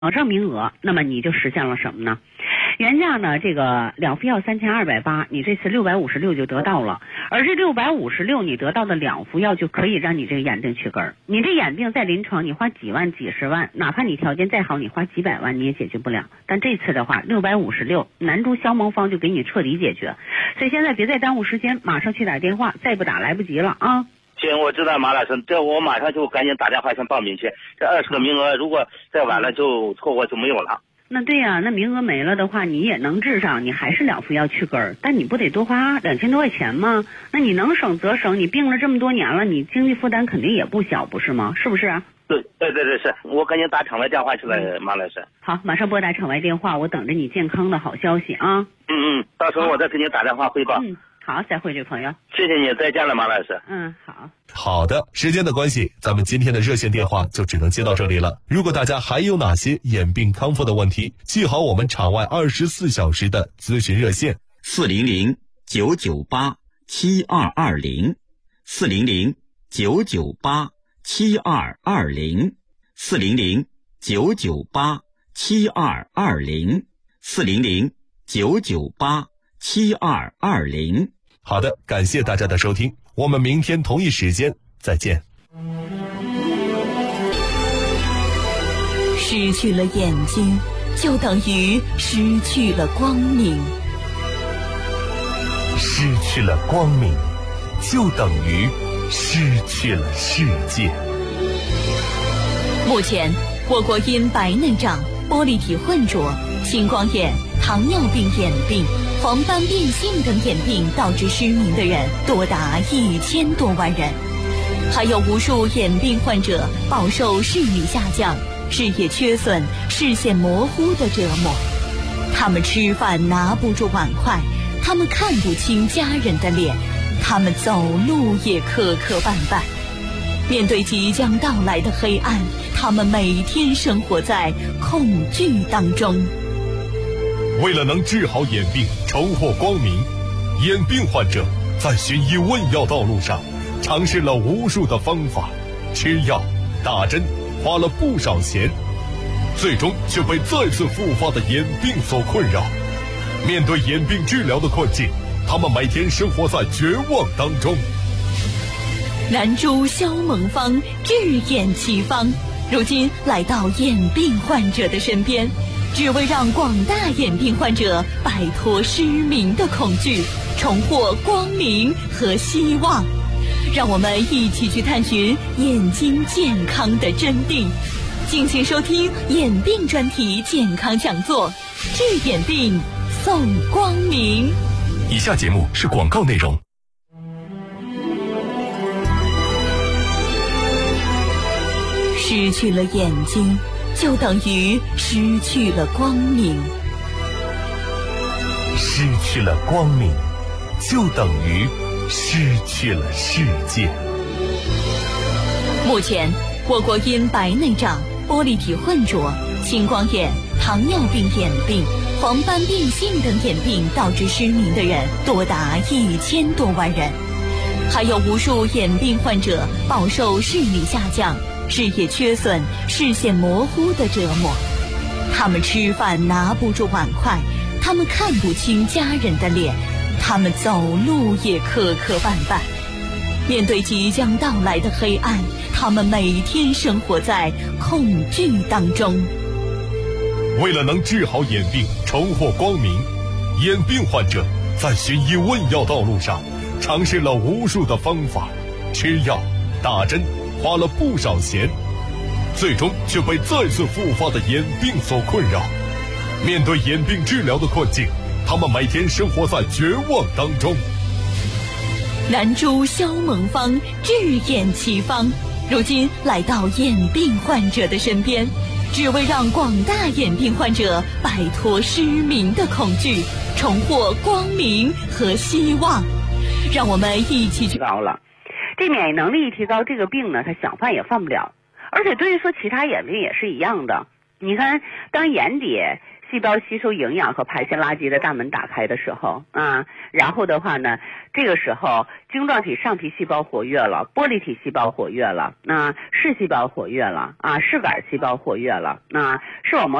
证名额，那么你就实现了什么呢？原价呢这个两副药3280，你这次656就得到了，而这656你得到的2副药就可以让你这个眼病去根儿。你这眼病在临床你花几万几十万，哪怕你条件再好，你花几百万你也解决不了。但这次的话656南珠消蒙方就给你彻底解决。所以现在别再耽误时间，马上去打电话，再不打来不及了啊。 行，我知道马老师，这我马上就赶紧打电话先报名去。这20个名额如果再晚了就错过就没有了。 那对呀，那名额没了的话，你也能治上，你还是2副药去根儿，但你不得多花2000多块钱吗？那你能省则省，你病了这么多年了，你经济负担肯定也不小，不是吗？是不是？ 对，是，我赶紧打场外电话去了，马老师。 好，马上拨打场外电话，我等着你健康的好消息啊。 到时候我再给你打电话汇报。 好，再会，这朋友。 谢谢你，再见了，马老师。 好。 好的，时间的关系，咱们今天的热线电话就只能接到这里了。如果大家还有哪些眼病康复的问题，记好我们场外24小时的咨询热线 400-998-7220 400-998-7220 400-998-7220 400-998-7220。 好的，感谢大家的收听，我们明天同一时间再见。 失去了眼睛，就等于失去了光明； 失去了光明，就等于失去了世界。 目前，我国因白内障、玻璃体混浊、青光眼、糖尿病眼病、黄斑变性等眼病导致失明的人多达1000多万人，还有无数眼病患者饱受视力下降、视野缺损、视线模糊的折磨。他们吃饭拿不住碗筷，他们看不清家人的脸，他们走路也磕磕绊绊。面对即将到来的黑暗，他们每天生活在恐惧当中。 为了能治好眼病，重获光明，眼病患者在寻医问药道路上尝试了无数的方法，吃药、打针，花了不少钱，最终却被再次复发的眼病所困扰。面对眼病治疗的困境，他们每天生活在绝望当中。 南珠消蒙方治眼奇方，如今来到眼病患者的身边，只为让广大眼病患者摆脱失明的恐惧，重获光明和希望。让我们一起去探寻眼睛健康的真谛。敬请收听眼病专题健康讲座，治眼病送光明。 以下节目是广告内容。 失去了眼睛，就等于失去了光明； 失去了光明，就等于失去了世界。 目前，我国因白内障、玻璃体混浊、青光眼、糖尿病眼病、黄斑变性等眼病导致失明的人多达1000多万人，还有无数眼病患者饱受视力下降、视野缺损、视线模糊的折磨。他们吃饭拿不住碗筷，他们看不清家人的脸，他们走路也磕磕绊绊。面对即将到来的黑暗，他们每天生活在恐惧当中。 为了能治好眼病，重获光明，眼病患者在寻医问药道路上尝试了无数的方法，吃药、打针，花了不少钱，最终却被再次复发的眼病所困扰。面对眼病治疗的困境，他们每天生活在绝望当中。 南珠消蒙方治眼奇方，如今来到眼病患者的身边，只为让广大眼病患者摆脱失明的恐惧，重获光明和希望。让我们一起去高了，这免疫能力一提高，这个病呢，它想犯也犯不了。而且对于说其他眼病也是一样的。你看，当眼底细胞吸收营养和排泄垃圾的大门打开的时候啊，然后的话呢，这个时候晶状体上皮细胞活跃了，玻璃体细胞活跃了，视细胞活跃了啊，视杆细胞活跃了，视网膜